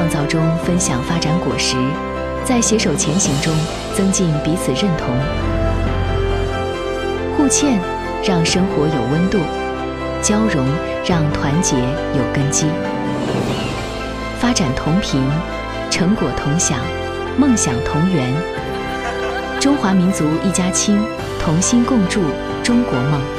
创造中分享发展果实，在携手前行中增进彼此认同。互欠让生活有温度，交融让团结有根基。发展同频，成果同享，梦想同圆。中华民族一家亲，同心共筑中国梦。